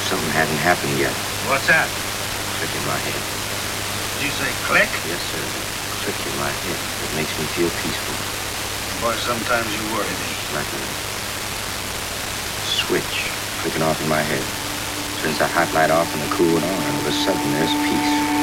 Something hadn't happened yet. What's that? Click in my head. Did you say click? Yes, sir. Click in my head. It makes me feel peaceful. Boy, sometimes you worry me. Like a switch flicking off in my head. Turns the hot light off and the cool one on, and all of a sudden there's peace.